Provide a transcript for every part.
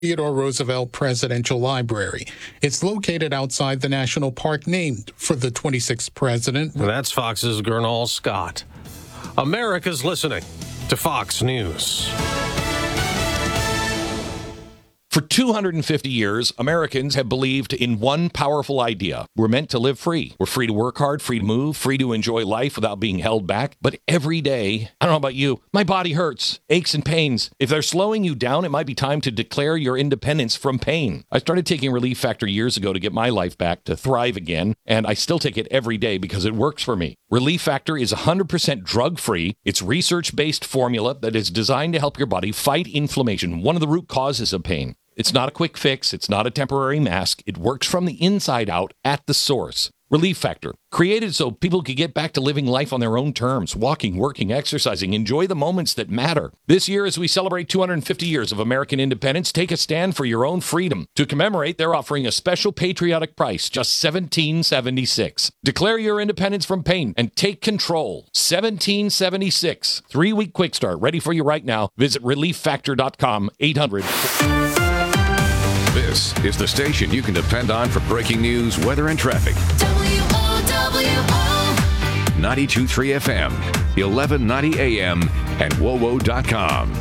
Theodore Roosevelt Presidential Library. It's located outside the national park named for the 26th president. That's Fox's Gernal Scott. America's listening to Fox News. For 250 years, Americans have believed in one powerful idea. We're meant to live free. We're free to work hard, free to move, free to enjoy life without being held back. But every day, I don't know about you, my body hurts, aches and pains. If they're slowing you down, it might be time to declare your independence from pain. I started taking Relief Factor years ago to get my life back, to thrive again, and I still take it every day because it works for me. Relief Factor is 100% drug-free. It's research-based formula that is designed to help your body fight inflammation, one of the root causes of pain. It's not a quick fix. It's not a temporary mask. It works from the inside out at the source. Relief Factor, created so people could get back to living life on their own terms, walking, working, exercising, enjoy the moments that matter. This year, as we celebrate 250 years of American independence, take a stand for your own freedom. To commemorate, they're offering a special patriotic price, just $17.76. Declare your independence from pain and take control. $17.76. 3-week quick start, ready for you right now. Visit relieffactor.com, 800. This is the station you can depend on for breaking news, weather, and traffic. WOWO 92.3 FM, 1190 AM, and WOWO.com.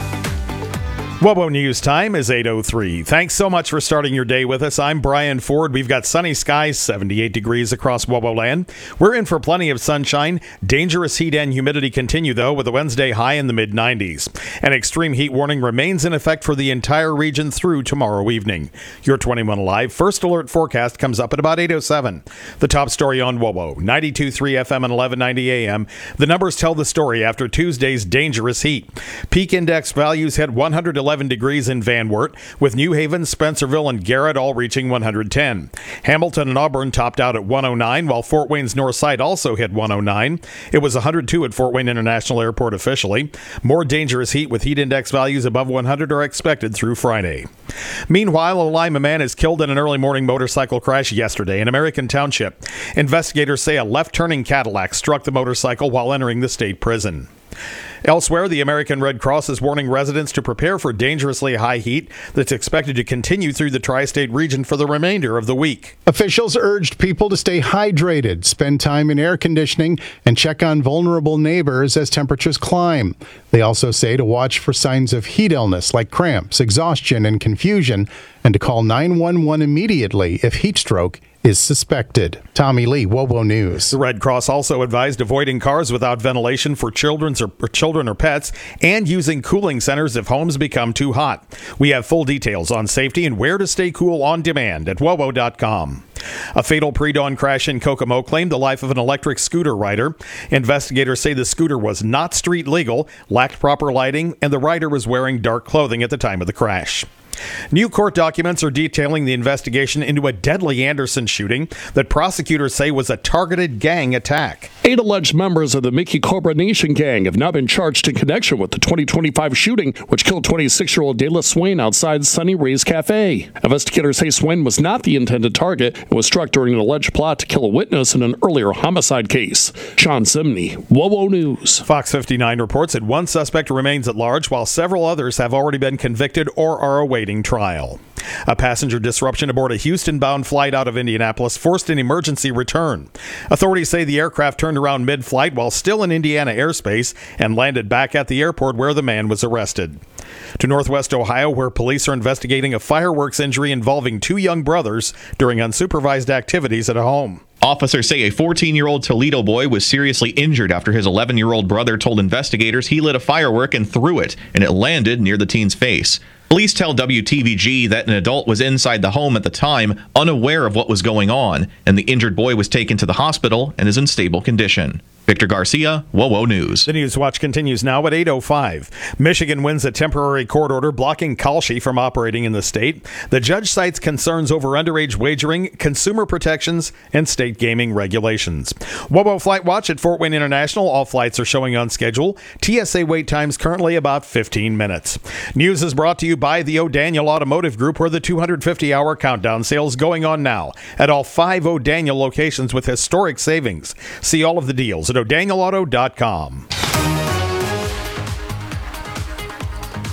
WOWO News time is 8:03. Thanks so much for starting your day with us. I'm Brian Ford. We've got sunny skies, 78 degrees across WOWO land. We're in for plenty of sunshine. Dangerous heat and humidity continue, though, with a Wednesday high in the mid-90s. An extreme heat warning remains in effect for the entire region through tomorrow evening. Your 21 Alive First Alert forecast comes up at about 8:07. The top story on WOWO, 92.3 FM and 1190 AM. The numbers tell the story after Tuesday's dangerous heat. Peak index values hit 111 degrees in Van Wert, with New Haven, Spencerville, and Garrett all reaching 110. Hamilton and Auburn topped out at 109, while Fort Wayne's North Side also hit 109. It was 102 at Fort Wayne International Airport officially. More dangerous heat with heat index values above 100 are expected through Friday. Meanwhile, a Lima man is killed in an early morning motorcycle crash yesterday in American Township. Investigators say a left-turning Cadillac struck the motorcycle while entering the state prison. Elsewhere, the American Red Cross is warning residents to prepare for dangerously high heat that's expected to continue through the tri-state region for the remainder of the week. Officials urged people to stay hydrated, spend time in air conditioning, and check on vulnerable neighbors as temperatures climb. They also say to watch for signs of heat illness like cramps, exhaustion, and confusion, and to call 911 immediately if heat stroke is suspected. Tommy Lee, WOWO News. The Red Cross also advised avoiding cars without ventilation for children or pets, and using cooling centers if homes become too hot. We have full details on safety and where to stay cool on demand at WOWO.com. A fatal pre-dawn crash in Kokomo claimed the life of an electric scooter rider. Investigators say the scooter was not street legal, lacked proper lighting, and the rider was wearing dark clothing at the time of the crash. New court documents are detailing the investigation into a deadly Anderson shooting that prosecutors say was a targeted gang attack. 8 alleged members of the Mickey Cobra Nation gang have now been charged in connection with the 2025 shooting, which killed 26-year-old Dayla Swain outside Sunny Ray's Cafe. Investigators say Swain was not the intended target and was struck during an alleged plot to kill a witness in an earlier homicide case. Sean Simney, WOWO News. Fox 59 reports that one suspect remains at large, while several others have already been convicted or are awaiting trial. A passenger disruption aboard a Houston-bound flight out of Indianapolis forced an emergency return. Authorities say the aircraft turned around mid-flight while still in Indiana airspace and landed back at the airport where the man was arrested. To Northwest Ohio, where police are investigating a fireworks injury involving 2 young brothers during unsupervised activities at a home. Officers say a 14-year-old Toledo boy was seriously injured after his 11-year-old brother told investigators he lit a firework and threw it, and it landed near the teen's face. Police tell WTVG that an adult was inside the home at the time, unaware of what was going on, and the injured boy was taken to the hospital and is in stable condition. Victor Garcia, WOWO News. The News Watch continues now at 8:05. Michigan wins a temporary court order blocking Kalshi from operating in the state. The judge cites concerns over underage wagering, consumer protections, and state gaming regulations. WOWO Flight Watch at Fort Wayne International. All flights are showing on schedule. TSA wait times currently about 15 minutes. News is brought to you by the O'Daniel Automotive Group, where the 250-hour countdown sale is going on now at all 5 O'Daniel locations with historic savings. See all of the deals at O'DanielAuto.com.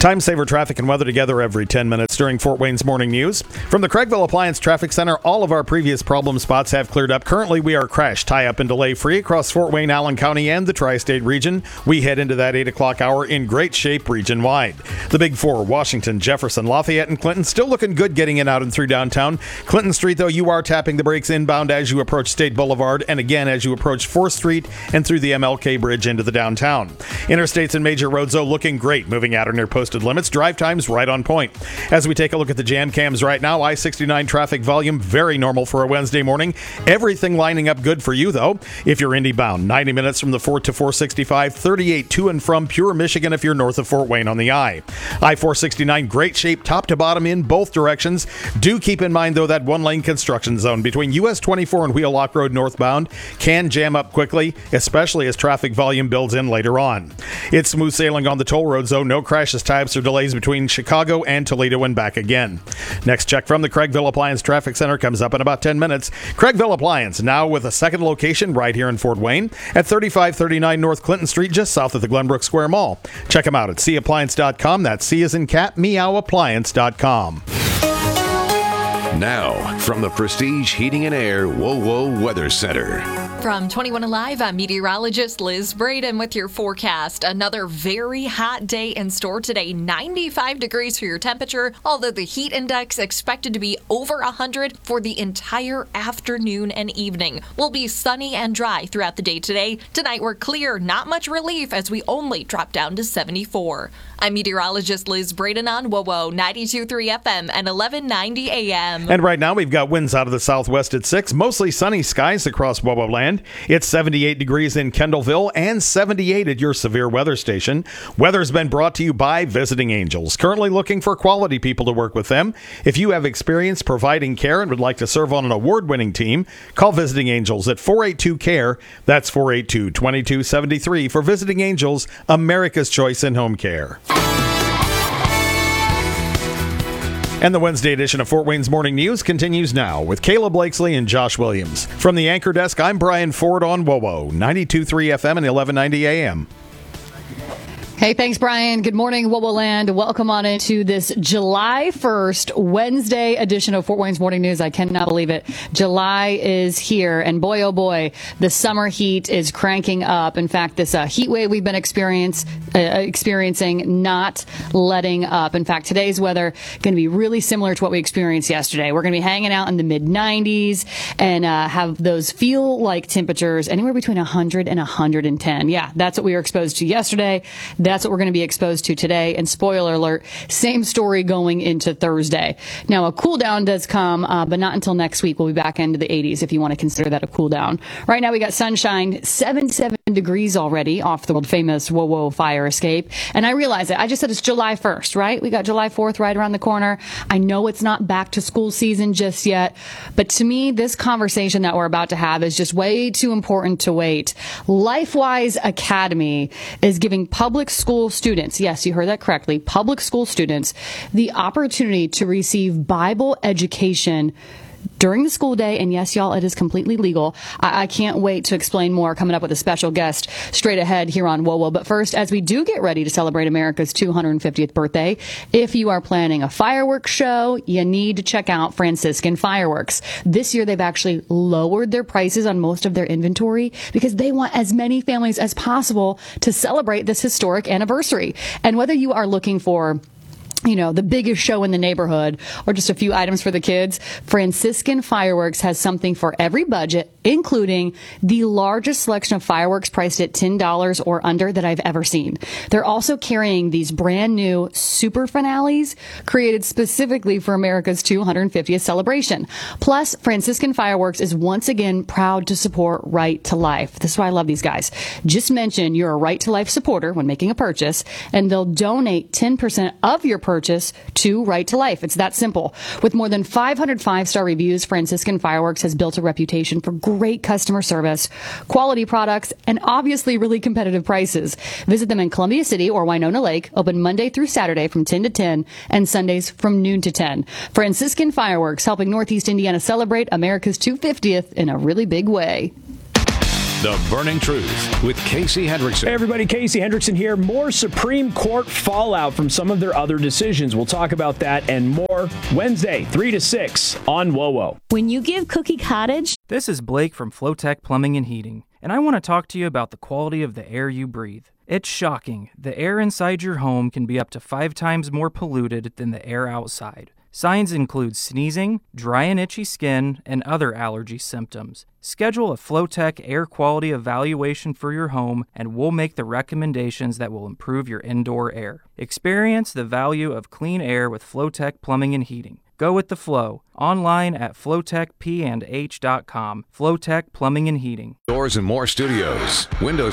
Time saver traffic and weather together every 10 minutes during Fort Wayne's Morning News. From the Craigville Appliance Traffic Center, all of our previous problem spots have cleared up. Currently, we are crash, tie-up, and delay-free across Fort Wayne, Allen County, and the Tri-State region. We head into that 8 o'clock hour in great shape region-wide. The Big Four, Washington, Jefferson, Lafayette, and Clinton, still looking good getting in out and through downtown. Clinton Street, though, you are tapping the brakes inbound as you approach State Boulevard, and again as you approach 4th Street and through the MLK Bridge into the downtown. Interstates and major roads, though, looking great, moving at or near posted limits. Drive times right on point. As we take a look at the jam cams right now, I-69 traffic volume very normal for a Wednesday morning. Everything lining up good for you, though. If you're indy-bound, 90 minutes from the Fort to 465, 38 to and from Pure, Michigan if you're north of Fort Wayne on the I. I-469, great shape top to bottom in both directions. Do keep in mind, though, that one-lane construction zone between US 24 and Wheelock Road northbound can jam up quickly, especially as traffic volume builds in later on. It's smooth sailing on the toll roads, though. No crashes, tie-ups, or delays between Chicago and Toledo and back again. Next check from the Craigville Appliance Traffic Center comes up in about 10 minutes. Craigville Appliance, now with a second location right here in Fort Wayne at 3539 North Clinton Street, just south of the Glenbrook Square Mall. Check them out at cappliance.com. That's C as in cat, meowappliance.com. Now, from the Prestige Heating and Air WoWo Weather Center. From 21 Alive, I'm meteorologist Liz Braden with your forecast. Another very hot day in store today. 95 degrees for your temperature, although the heat index expected to be over 100 for the entire afternoon and evening. We'll be sunny and dry throughout the day today. Tonight we're clear, not much relief as we only drop down to 74. I'm meteorologist Liz Braden on WoWo 92.3 FM and 1190 AM. And right now we've got winds out of the southwest at 6, mostly sunny skies across WoWo land. It's 78 degrees in Kendallville and 78 at your severe weather station. Weather's been brought to you by Visiting Angels, currently looking for quality people to work with them. If you have experience providing care and would like to serve on an award-winning team, call Visiting Angels at 482-CARE. That's 482-2273 for Visiting Angels, America's choice in home care. And the Wednesday edition of Fort Wayne's Morning News continues now with Caleb Blakesley and Josh Williams. From the anchor desk, I'm Brian Ford on WoWo 92.3 FM and 1190 AM. Hey, thanks, Brian. Good morning, WoWo Land. Welcome on into this July 1st, Wednesday edition of Fort Wayne's Morning News. I cannot believe it. July is here, and boy, oh boy, the summer heat is cranking up. In fact, this heat wave we've been experiencing not letting up. In fact, today's weather going to be really similar to what we experienced yesterday. We're going to be hanging out in the mid-90s and have those feel-like temperatures anywhere between 100 and 110. Yeah, that's what we were exposed to yesterday. That's what we're going to be exposed to today. And spoiler alert, same story going into Thursday. Now, a cool down does come, but not until next week. We'll be back into the 80s if you want to consider that a cool down. Right now, we got sunshine, 77 degrees already off the world famous WoWo fire escape. And I realize it. I just said it's July 1st, right? We got July 4th right around the corner. I know it's not back to school season just yet, but to me, this conversation that we're about to have is just way too important to wait. LifeWise Academy is giving public school students, yes, you heard that correctly, public school students, the opportunity to receive Bible education during the school day. And yes, y'all, it is completely legal. I can't wait to explain more coming up with a special guest straight ahead here on WoWo. But first, as we do get ready to celebrate America's 250th birthday, if you are planning a fireworks show, you need to check out Franciscan Fireworks. This year, they've actually lowered their prices on most of their inventory because they want as many families as possible to celebrate this historic anniversary. And whether you are looking for the biggest show in the neighborhood or just a few items for the kids, Franciscan Fireworks has something for every budget, including the largest selection of fireworks priced at $10 or under that I've ever seen. They're also carrying these brand new super finales created specifically for America's 250th celebration. Plus, Franciscan Fireworks is once again proud to support Right to Life. This is why I love these guys. Just mention you're a Right to Life supporter when making a purchase, and they'll donate 10% of your purchase to Right to Life. It's that simple. With more than 500 five-star reviews, Franciscan Fireworks has built a reputation for great customer service, quality products, and obviously really competitive prices. Visit them in Columbia City or Winona Lake, open Monday through Saturday from 10 to 10 and Sundays from noon to 10. Franciscan Fireworks, helping Northeast Indiana celebrate America's 250th in a really big way. The Burning Truth with Casey Hendrickson. Hey everybody, Casey Hendrickson here. More Supreme Court fallout from some of their other decisions. We'll talk about that and more Wednesday, 3 to 6 on WOWO. When you give Cookie Cottage... This is Blake from Flowtech Plumbing and Heating, and I want to talk to you about the quality of the air you breathe. It's shocking. The air inside your home can be up to 5 times more polluted than the air outside. Signs include sneezing, dry and itchy skin, and other allergy symptoms. Schedule a Flowtech air quality evaluation for your home, and we'll make the recommendations that will improve your indoor air. Experience the value of clean air with Flowtech Plumbing and Heating. Go with the flow. Online at flowtechp&h.com. Flowtech Plumbing and Heating. Doors and More Studios. Windows